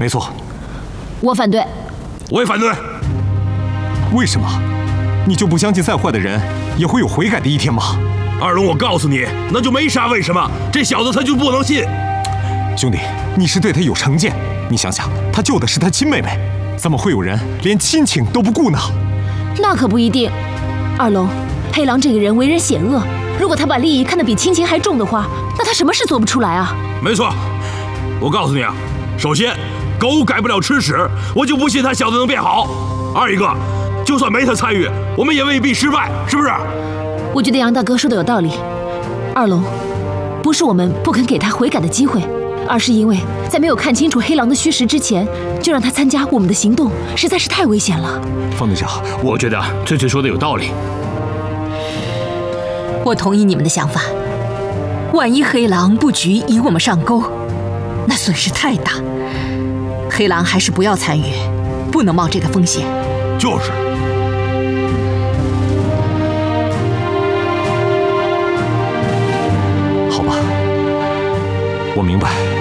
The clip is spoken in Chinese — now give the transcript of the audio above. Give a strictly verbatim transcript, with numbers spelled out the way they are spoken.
没错。 我反对。 我也反对。 为什么？你就不相信再坏的人也会有悔改的一天吗？ 二龙，我告诉你，那就没啥为什么，这小子他就不能信。 兄弟，你是对他有成见。你想想，他救的是他亲妹妹，怎么会有人连亲情都不顾呢？ 那可不一定。二龙，黑狼这个人为人险恶，如果他把利益看得比亲情还重的话，那他什么事做不出来啊？ 没错，我告诉你啊，首先，狗改不了吃屎，我就不信他小子能变好。二一个，就算没他参与，我们也未必失败，是不是？ 我觉得杨大哥说的有道理。二龙，不是我们不肯给他悔改的机会，而是因为在没有看清楚黑狼的虚实之前，就让他参加我们的行动，实在是太危险了。 方队长， 我觉得翠翠说的有道理。 我同意你们的想法。万一黑狼布局引我们上钩，那损失太大。黑狼还是不要参与，不能冒这个风险。 就是。 好吧，我明白。